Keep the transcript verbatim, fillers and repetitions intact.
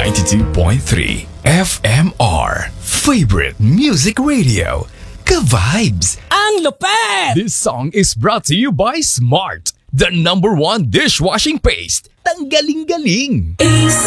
ninety-two point three F M R. Favorite Music Radio. Ka-vibes! Ang lupet! This song is brought to you by Smart, the number one dishwashing paste. Tanggaling-galing! A C